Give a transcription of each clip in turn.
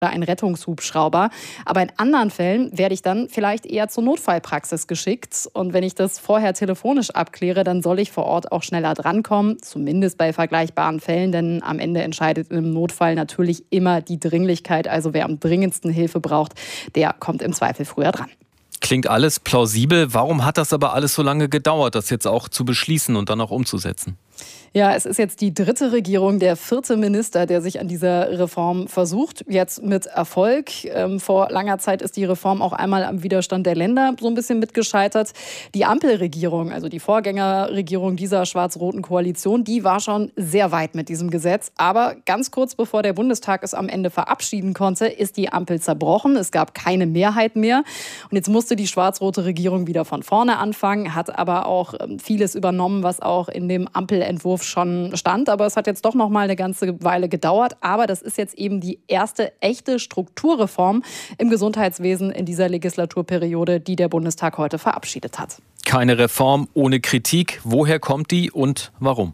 ein Rettungshubschrauber. Aber in anderen Fällen werde ich dann vielleicht eher zur Notfallpraxis geschickt. Und wenn ich das vorher telefonisch abkläre, dann soll ich vor Ort auch schneller drankommen, zumindest bei vergleichbaren Fällen. Denn am Ende entscheidet im Notfall natürlich immer die Dringlichkeit. Also wer am dringendsten Hilfe braucht, der kommt im Zweifel früher dran. Klingt alles plausibel. Warum hat das aber alles so lange gedauert, das jetzt auch zu beschließen und dann auch umzusetzen? Ja, es ist jetzt die 3. Regierung, der 4. Minister, der sich an dieser Reform versucht. Jetzt mit Erfolg. Vor langer Zeit ist die Reform auch einmal am Widerstand der Länder so ein bisschen mitgescheitert. Die Ampelregierung, also die Vorgängerregierung dieser schwarz-roten Koalition, die war schon sehr weit mit diesem Gesetz. Aber ganz kurz bevor der Bundestag es am Ende verabschieden konnte, ist die Ampel zerbrochen. Es gab keine Mehrheit mehr. Und jetzt musste die schwarz-rote Regierung wieder von vorne anfangen, hat aber auch vieles übernommen, was auch in dem Ampelentwurf schon stand, aber es hat jetzt doch noch mal eine ganze Weile gedauert. Aber das ist jetzt eben die erste echte Strukturreform im Gesundheitswesen in dieser Legislaturperiode, die der Bundestag heute verabschiedet hat. Keine Reform ohne Kritik. Woher kommt die und warum?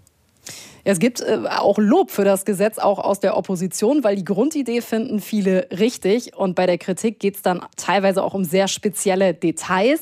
Es gibt auch Lob für das Gesetz, auch aus der Opposition, weil die Grundidee finden viele richtig. Und bei der Kritik geht es dann teilweise auch um sehr spezielle Details.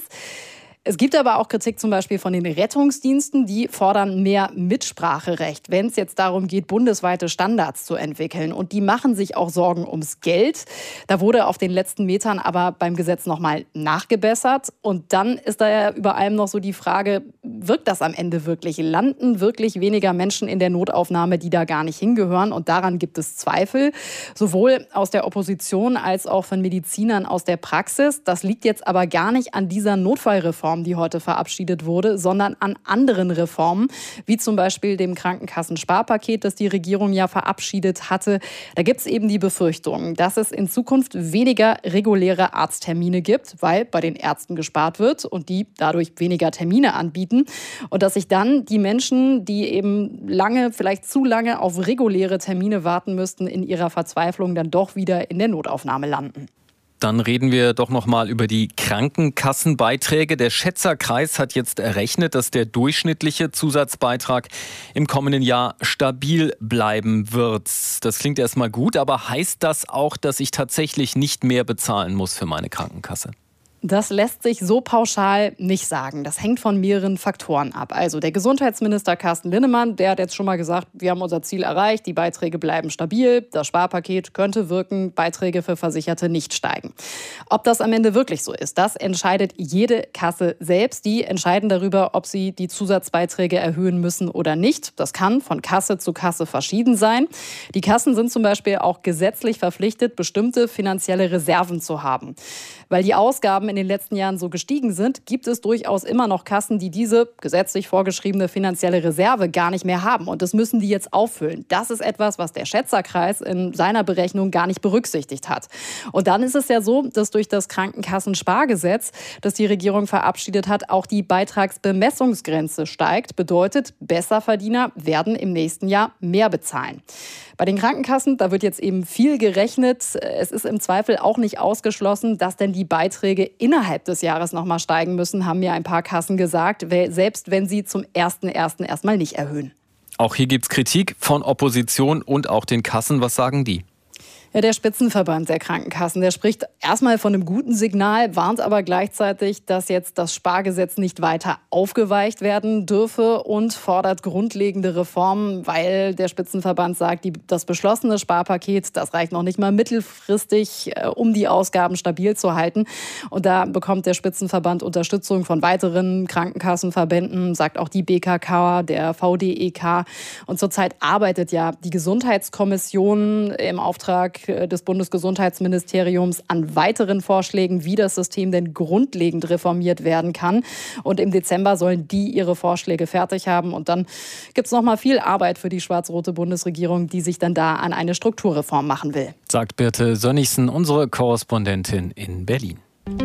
Es gibt aber auch Kritik zum Beispiel von den Rettungsdiensten, die fordern mehr Mitspracherecht, wenn es jetzt darum geht, bundesweite Standards zu entwickeln. Und die machen sich auch Sorgen ums Geld. Da wurde auf den letzten Metern aber beim Gesetz nochmal nachgebessert. Und dann ist da ja über allem noch so die Frage, wirkt das am Ende wirklich? Landen wirklich weniger Menschen in der Notaufnahme, die da gar nicht hingehören? Und daran gibt es Zweifel, sowohl aus der Opposition als auch von Medizinern aus der Praxis. Das liegt jetzt aber gar nicht an dieser Notfallreform, die heute verabschiedet wurde, sondern an anderen Reformen, wie zum Beispiel dem Krankenkassensparpaket, das die Regierung ja verabschiedet hatte. Da gibt es eben die Befürchtung, dass es in Zukunft weniger reguläre Arzttermine gibt, weil bei den Ärzten gespart wird und die dadurch weniger Termine anbieten. Und dass sich dann die Menschen, die eben lange, vielleicht zu lange auf reguläre Termine warten müssten, in ihrer Verzweiflung dann doch wieder in der Notaufnahme landen. Dann reden wir doch noch mal über die Krankenkassenbeiträge. Der Schätzerkreis hat jetzt errechnet, dass der durchschnittliche Zusatzbeitrag im kommenden Jahr stabil bleiben wird. Das klingt erstmal gut, aber heißt das auch, dass ich tatsächlich nicht mehr bezahlen muss für meine Krankenkasse? Das lässt sich so pauschal nicht sagen. Das hängt von mehreren Faktoren ab. Also der Gesundheitsminister Carsten Linnemann, der hat jetzt schon mal gesagt, wir haben unser Ziel erreicht, die Beiträge bleiben stabil, das Sparpaket könnte wirken, Beiträge für Versicherte nicht steigen. Ob das am Ende wirklich so ist, das entscheidet jede Kasse selbst. Die entscheiden darüber, ob sie die Zusatzbeiträge erhöhen müssen oder nicht. Das kann von Kasse zu Kasse verschieden sein. Die Kassen sind zum Beispiel auch gesetzlich verpflichtet, bestimmte finanzielle Reserven zu haben. Weil die Ausgaben in den letzten Jahren so gestiegen sind, gibt es durchaus immer noch Kassen, die diese gesetzlich vorgeschriebene finanzielle Reserve gar nicht mehr haben. Und das müssen die jetzt auffüllen. Das ist etwas, was der Schätzerkreis in seiner Berechnung gar nicht berücksichtigt hat. Und dann ist es ja so, dass durch das Krankenkassenspargesetz, das die Regierung verabschiedet hat, auch die Beitragsbemessungsgrenze steigt. Bedeutet, Besserverdiener werden im nächsten Jahr mehr bezahlen. Bei den Krankenkassen, da wird jetzt eben viel gerechnet. Es ist im Zweifel auch nicht ausgeschlossen, dass denn die Beiträge innerhalb des Jahres noch mal steigen müssen, haben mir ein paar Kassen gesagt, selbst wenn sie zum 1.1. erstmal nicht erhöhen. Auch hier gibt es Kritik von Opposition und auch den Kassen. Was sagen die? Ja, der Spitzenverband der Krankenkassen, der spricht erstmal von einem guten Signal, warnt aber gleichzeitig, dass jetzt das Spargesetz nicht weiter aufgeweicht werden dürfe und fordert grundlegende Reformen, weil der Spitzenverband sagt, das beschlossene Sparpaket, das reicht noch nicht mal mittelfristig, um die Ausgaben stabil zu halten. Und da bekommt der Spitzenverband Unterstützung von weiteren Krankenkassenverbänden, sagt auch die BKK, der VDEK. Und zurzeit arbeitet ja die Gesundheitskommission im Auftrag des Bundesgesundheitsministeriums an weiteren Vorschlägen, wie das System denn grundlegend reformiert werden kann. Und im Dezember sollen die ihre Vorschläge fertig haben. Und dann gibt es noch mal viel Arbeit für die schwarz-rote Bundesregierung, die sich dann da an eine Strukturreform machen will. Sagt Birte Sönnigsen, unsere Korrespondentin in Berlin.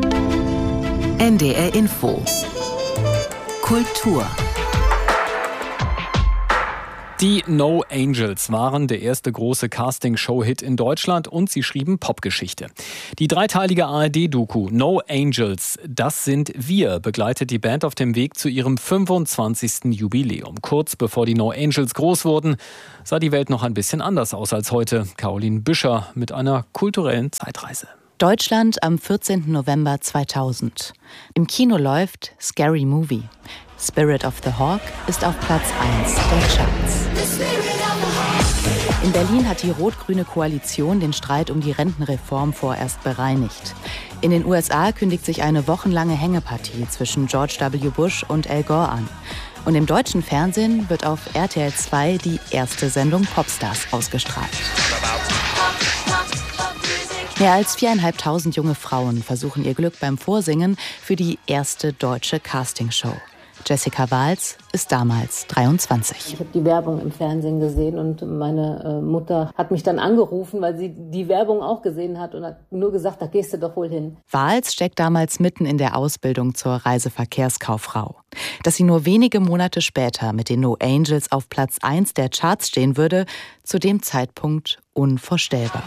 NDR Info. Kultur. Die No Angels waren der erste große Casting-Show-Hit in Deutschland und sie schrieben Popgeschichte. Die dreiteilige ARD-Doku No Angels, das sind wir, begleitet die Band auf dem Weg zu ihrem 25. Jubiläum. Kurz bevor die No Angels groß wurden, sah die Welt noch ein bisschen anders aus als heute. Caroline Büscher mit einer kulturellen Zeitreise. Deutschland am 14. November 2000. Im Kino läuft Scary Movie. Spirit of the Hawk ist auf Platz 1 der Charts. In Berlin hat die rot-grüne Koalition den Streit um die Rentenreform vorerst bereinigt. In den USA kündigt sich eine wochenlange Hängepartie zwischen George W. Bush und Al Gore an. Und im deutschen Fernsehen wird auf RTL 2 die erste Sendung Popstars ausgestrahlt. Mehr als 4.500 junge Frauen versuchen ihr Glück beim Vorsingen für die erste deutsche Castingshow. Jessica Wahls ist damals 23. Ich habe die Werbung im Fernsehen gesehen und meine Mutter hat mich dann angerufen, weil sie die Werbung auch gesehen hat und hat nur gesagt, da gehst du doch wohl hin. Wahls steckt damals mitten in der Ausbildung zur Reiseverkehrskauffrau. Dass sie nur wenige Monate später mit den No Angels auf Platz 1 der Charts stehen würde, zu dem Zeitpunkt unvorstellbar.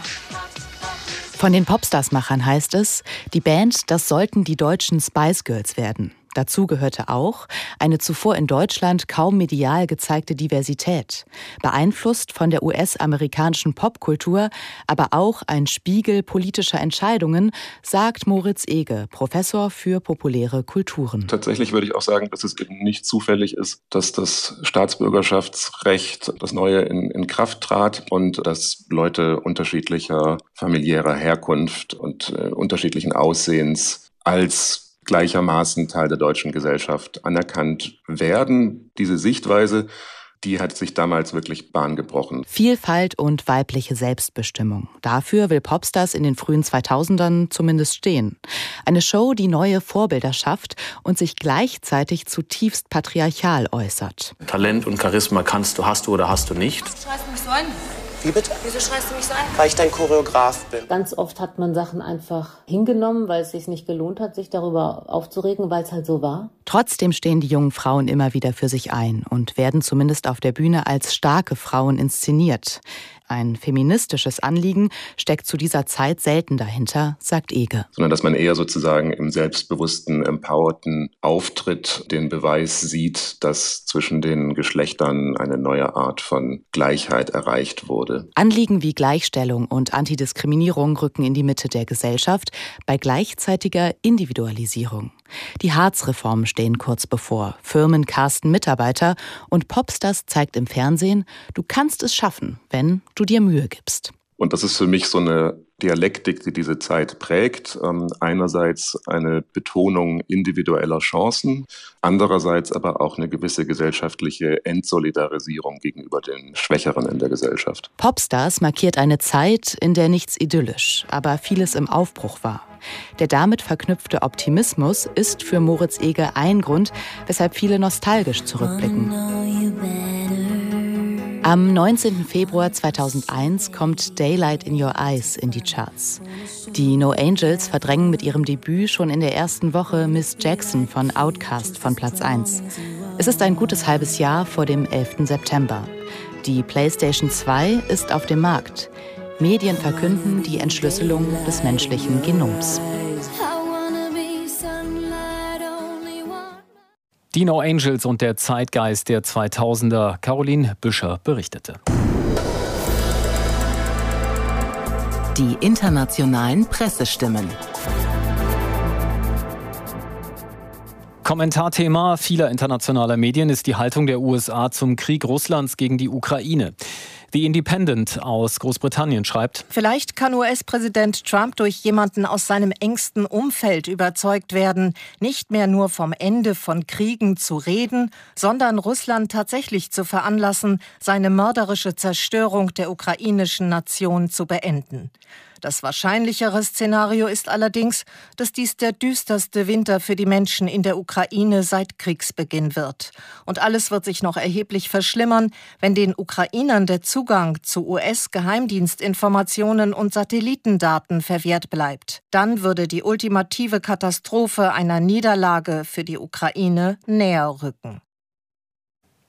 Von den Popstars-Machern heißt es, die Band, das sollten die deutschen Spice Girls werden. Dazu gehörte auch eine zuvor in Deutschland kaum medial gezeigte Diversität, beeinflusst von der US-amerikanischen Popkultur, aber auch ein Spiegel politischer Entscheidungen, sagt Moritz Ege, Professor für populäre Kulturen. Tatsächlich würde ich auch sagen, dass es eben nicht zufällig ist, dass das Staatsbürgerschaftsrecht, das neue in Kraft trat und dass Leute unterschiedlicher familiärer Herkunft und unterschiedlichen Aussehens als gleichermaßen Teil der deutschen Gesellschaft anerkannt werden. Diese Sichtweise, die hat sich damals wirklich Bahn gebrochen. Vielfalt und weibliche Selbstbestimmung. Dafür will Popstars in den frühen 2000ern zumindest stehen. Eine Show, die neue Vorbilder schafft und sich gleichzeitig zutiefst patriarchal äußert. Talent und Charisma hast du oder hast du nicht. Du schreist mich so an. Wie bitte? Wieso schreist du mich so an? Weil ich dein Choreograf bin. Ganz oft hat man Sachen einfach hingenommen, weil es sich nicht gelohnt hat, sich darüber aufzuregen, weil es halt so war. Trotzdem stehen die jungen Frauen immer wieder für sich ein und werden zumindest auf der Bühne als starke Frauen inszeniert. Ein feministisches Anliegen steckt zu dieser Zeit selten dahinter, sagt Ege. Sondern dass man eher sozusagen im selbstbewussten, empowerten Auftritt den Beweis sieht, dass zwischen den Geschlechtern eine neue Art von Gleichheit erreicht wurde. Anliegen wie Gleichstellung und Antidiskriminierung rücken in die Mitte der Gesellschaft bei gleichzeitiger Individualisierung. Die Hartz-Reformen stehen kurz bevor. Firmen casten Mitarbeiter und Popstars zeigt im Fernsehen, du kannst es schaffen, wenn du dir Mühe gibst. Und das ist für mich so eine Dialektik, die diese Zeit prägt. Einerseits eine Betonung individueller Chancen, andererseits aber auch eine gewisse gesellschaftliche Entsolidarisierung gegenüber den Schwächeren in der Gesellschaft. Popstars markiert eine Zeit, in der nichts idyllisch, aber vieles im Aufbruch war. Der damit verknüpfte Optimismus ist für Moritz Ege ein Grund, weshalb viele nostalgisch zurückblicken. Am 19. Februar 2001 kommt Daylight in Your Eyes in die Charts. Die No Angels verdrängen mit ihrem Debüt schon in der ersten Woche Miss Jackson von Outkast von Platz 1. Es ist ein gutes halbes Jahr vor dem 11. September. Die PlayStation 2 ist auf dem Markt. Medien verkünden die Entschlüsselung des menschlichen Genoms. Die No Angels und der Zeitgeist der 2000er. Caroline Büscher berichtete. Die internationalen Pressestimmen. Kommentarthema vieler internationaler Medien ist die Haltung der USA zum Krieg Russlands gegen die Ukraine. The Independent aus Großbritannien schreibt: Vielleicht kann US-Präsident Trump durch jemanden aus seinem engsten Umfeld überzeugt werden, nicht mehr nur vom Ende von Kriegen zu reden, sondern Russland tatsächlich zu veranlassen, seine mörderische Zerstörung der ukrainischen Nation zu beenden. Das wahrscheinlichere Szenario ist allerdings, dass dies der düsterste Winter für die Menschen in der Ukraine seit Kriegsbeginn wird. Und alles wird sich noch erheblich verschlimmern, wenn den Ukrainern der Zugang zu US-Geheimdienstinformationen und Satellitendaten verwehrt bleibt. Dann würde die ultimative Katastrophe einer Niederlage für die Ukraine näher rücken.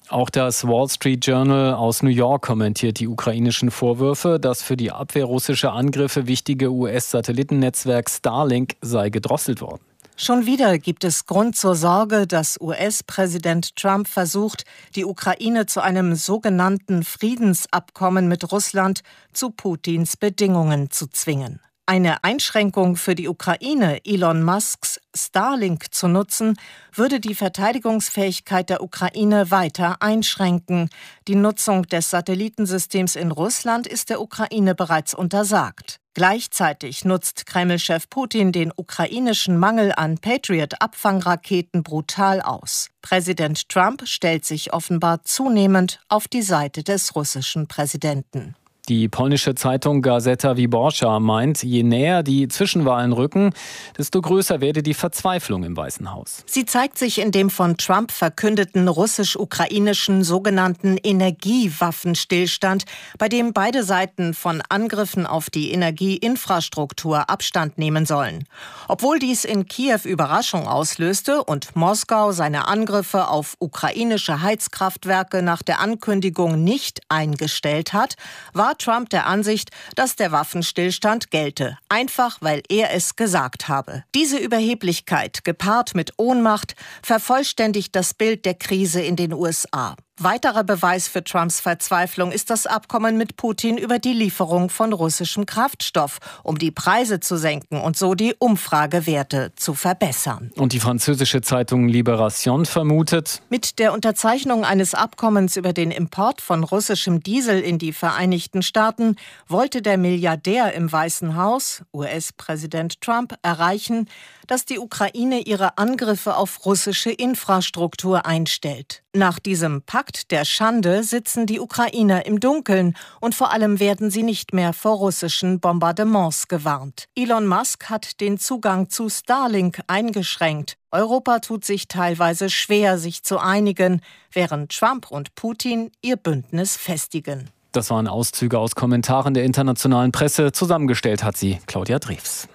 Auch das Wall Street Journal aus New York kommentiert die ukrainischen Vorwürfe, das für die Abwehr russischer Angriffe wichtige US-Satellitennetzwerk Starlink sei gedrosselt worden. Schon wieder gibt es Grund zur Sorge, dass US-Präsident Trump versucht, die Ukraine zu einem sogenannten Friedensabkommen mit Russland zu Putins Bedingungen zu zwingen. Eine Einschränkung für die Ukraine, Elon Musks Starlink zu nutzen, würde die Verteidigungsfähigkeit der Ukraine weiter einschränken. Die Nutzung des Satellitensystems in Russland ist der Ukraine bereits untersagt. Gleichzeitig nutzt Kreml-Chef Putin den ukrainischen Mangel an Patriot-Abfangraketen brutal aus. Präsident Trump stellt sich offenbar zunehmend auf die Seite des russischen Präsidenten. Die polnische Zeitung Gazeta Wyborcza meint, je näher die Zwischenwahlen rücken, desto größer werde die Verzweiflung im Weißen Haus. Sie zeigt sich in dem von Trump verkündeten russisch-ukrainischen sogenannten Energiewaffenstillstand, bei dem beide Seiten von Angriffen auf die Energieinfrastruktur Abstand nehmen sollen. Obwohl dies in Kiew Überraschung auslöste und Moskau seine Angriffe auf ukrainische Heizkraftwerke nach der Ankündigung nicht eingestellt hat, war Trump der Ansicht, dass der Waffenstillstand gelte, einfach weil er es gesagt habe. Diese Überheblichkeit, gepaart mit Ohnmacht, vervollständigt das Bild der Krise in den USA. Weiterer Beweis für Trumps Verzweiflung ist das Abkommen mit Putin über die Lieferung von russischem Kraftstoff, um die Preise zu senken und so die Umfragewerte zu verbessern. Und die französische Zeitung Libération vermutet, mit der Unterzeichnung eines Abkommens über den Import von russischem Diesel in die Vereinigten Staaten wollte der Milliardär im Weißen Haus, US-Präsident Trump, erreichen, dass die Ukraine ihre Angriffe auf russische Infrastruktur einstellt. Nach diesem Pakt der Schande sitzen die Ukrainer im Dunkeln und vor allem werden sie nicht mehr vor russischen Bombardements gewarnt. Elon Musk hat den Zugang zu Starlink eingeschränkt. Europa tut sich teilweise schwer, sich zu einigen, während Trump und Putin ihr Bündnis festigen. Das waren Auszüge aus Kommentaren der internationalen Presse. Zusammengestellt hat sie Claudia Drews.